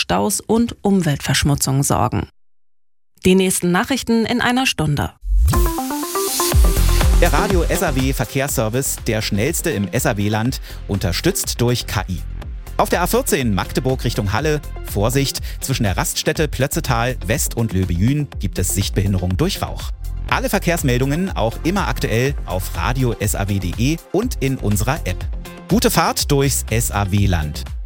Staus und Umweltverschmutzung sorgen. Die nächsten Nachrichten in einer Stunde. Der Radio SAW Verkehrsservice, der schnellste im SAW-Land, unterstützt durch KI. Auf der A14 Magdeburg Richtung Halle, Vorsicht, zwischen der Raststätte Plötzetal West und Löbejün gibt es Sichtbehinderung durch Rauch. Alle Verkehrsmeldungen auch immer aktuell auf radio-saw.de und in unserer App. Gute Fahrt durchs SAW-Land.